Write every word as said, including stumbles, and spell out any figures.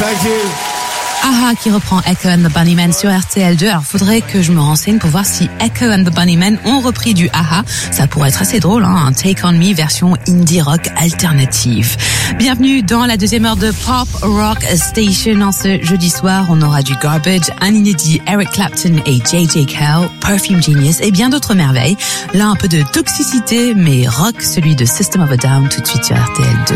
Thank you. A-ha qui reprend Echo and the Bunnymen sur R T L deux. Alors, faudrait que je me renseigne pour voir si Echo and the Bunnymen ont repris du A-ha. Ça pourrait être assez drôle, hein, un Take On Me version indie rock alternative. Bienvenue dans la deuxième heure de Pop Rock Station. En ce jeudi soir, on aura du Garbage, un inédit Eric Clapton et J J Cale, Perfume Genius et bien d'autres merveilles. Là, un peu de toxicité, mais rock, celui de System of a Down, tout de suite sur R T L deux.